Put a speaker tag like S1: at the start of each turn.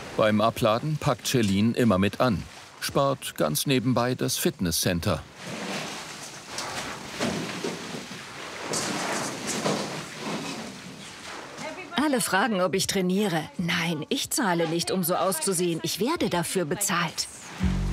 S1: Beim Abladen packt Celine immer mit an, spart ganz nebenbei das Fitnesscenter.
S2: Alle fragen, ob ich trainiere. Nein, ich zahle nicht, um so auszusehen. Ich werde dafür bezahlt.